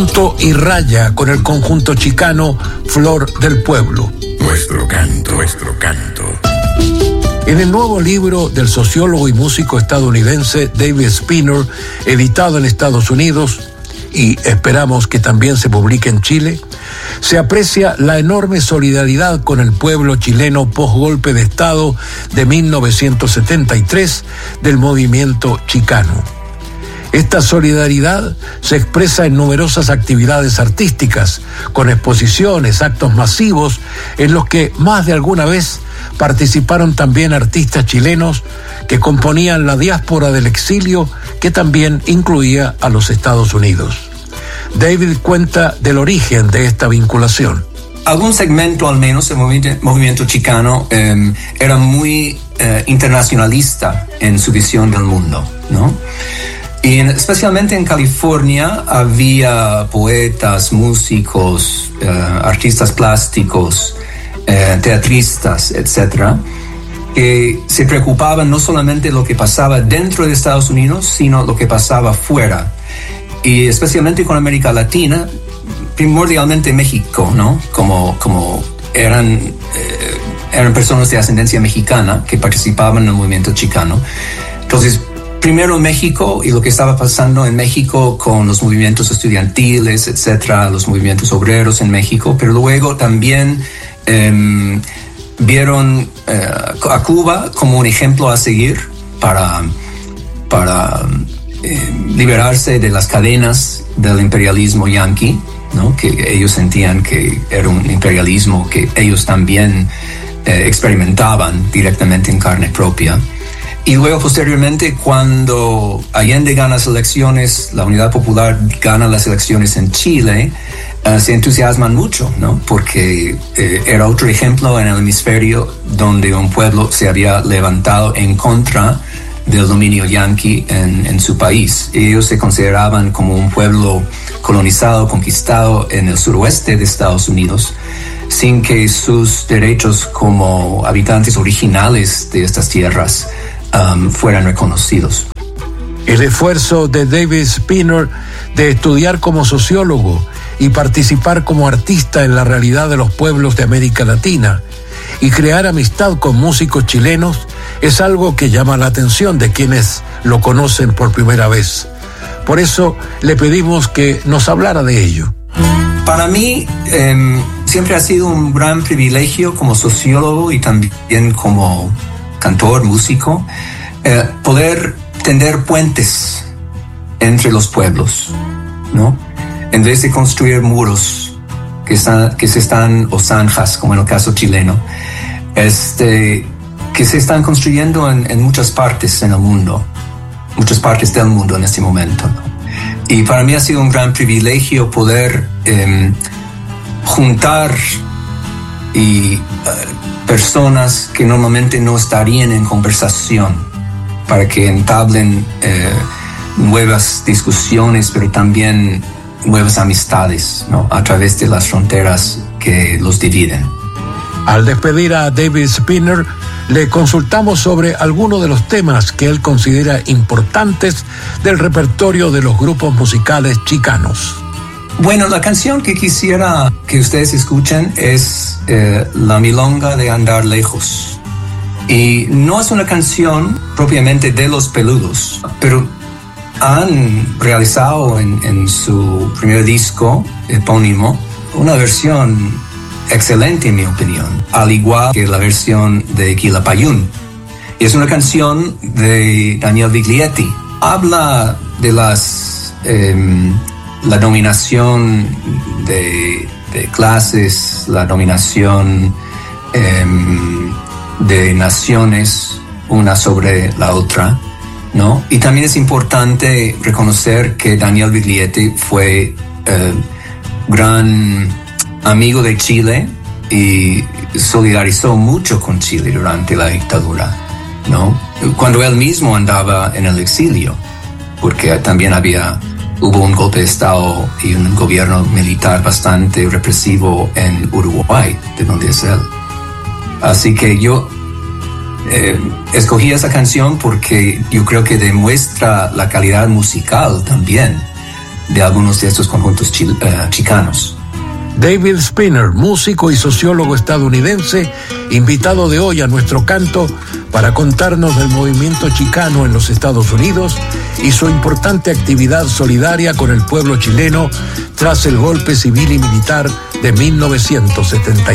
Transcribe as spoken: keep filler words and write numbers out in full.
Punto y raya con el conjunto chicano Flor del Pueblo. Nuestro canto, nuestro canto. En el nuevo libro del sociólogo y músico estadounidense David Spinner, editado en Estados Unidos y esperamos que también se publique en Chile, se aprecia la enorme solidaridad con el pueblo chileno post-golpe de Estado de mil novecientos setenta y tres del movimiento chicano. Esta solidaridad se expresa en numerosas actividades artísticas, con exposiciones, actos masivos, en los que más de alguna vez participaron también artistas chilenos que componían la diáspora del exilio, que también incluía a los Estados Unidos. David cuenta del origen de esta vinculación. Algún segmento, al menos, del movimiento, movimiento chicano eh, era muy eh, internacionalista en su visión del mundo, ¿no? Y en, especialmente en California había poetas, músicos, eh, artistas plásticos, eh, teatristas, etcétera, que se preocupaban no solamente de lo que pasaba dentro de Estados Unidos, sino lo que pasaba fuera. Y especialmente con América Latina, primordialmente México, ¿no? Como, como eran, eh, eran personas de ascendencia mexicana que participaban en el movimiento chicano. Entonces, primero México y lo que estaba pasando en México con los movimientos estudiantiles, etcétera, los movimientos obreros en México, pero luego también eh, vieron eh, a Cuba como un ejemplo a seguir para, para eh, liberarse de las cadenas del imperialismo yanqui, ¿no? Que ellos sentían que era un imperialismo que ellos también eh, experimentaban directamente en carne propia. Y luego, posteriormente, cuando Allende gana las elecciones, la Unidad Popular gana las elecciones en Chile, uh, se entusiasman mucho, ¿no? Porque eh, era otro ejemplo en el hemisferio donde un pueblo se había levantado en contra del dominio yanqui en, en su país. Ellos se consideraban como un pueblo colonizado, conquistado en el suroeste de Estados Unidos, sin que sus derechos como habitantes originales de estas tierras Um, fueran reconocidos. El esfuerzo de David Spinner de estudiar como sociólogo y participar como artista en la realidad de los pueblos de América Latina y crear amistad con músicos chilenos es algo que llama la atención de quienes lo conocen por primera vez. Por eso le pedimos que nos hablara de ello. Para mí eh, siempre ha sido un gran privilegio como sociólogo y también como cantor, músico, eh, poder tender puentes entre los pueblos, ¿no? En vez de construir muros que, están, que se están, o zanjas, como en el caso chileno, este, que se están construyendo en, en muchas partes en el mundo, muchas partes del mundo en este momento, ¿no? Y para mí ha sido un gran privilegio poder eh, juntar y uh, personas que normalmente no estarían en conversación para que entablen eh, nuevas discusiones, pero también nuevas amistades, ¿no? A través de las fronteras que los dividen. Al despedir a David Spinner, le consultamos sobre algunos de los temas que él considera importantes del repertorio de los grupos musicales chicanos. Bueno, la canción que quisiera que ustedes escuchen es eh, La Milonga de Andar Lejos. Y no es una canción propiamente de Los Peludos, pero han realizado en, en su primer disco epónimo una versión excelente en mi opinión, al igual que la versión de Quilapayún. Y es una canción de Daniel Viglietti. Habla de las... Eh, la dominación de, de clases, la dominación eh, de naciones una sobre la otra, ¿no? Y también es importante reconocer que Daniel Viglietti fue eh, gran amigo de Chile y solidarizó mucho con Chile durante la dictadura, ¿no? Cuando él mismo andaba en el exilio, porque también había... Hubo un golpe de Estado y un gobierno militar bastante represivo en Uruguay, de donde es él. Así que yo eh, escogí esa canción porque yo creo que demuestra la calidad musical también de algunos de estos conjuntos chi, uh, chicanos. David Spinner, músico y sociólogo estadounidense, invitado de hoy a Nuestro Canto para contarnos del movimiento chicano en los Estados Unidos y su importante actividad solidaria con el pueblo chileno tras el golpe civil y militar de mil novecientos setenta y tres.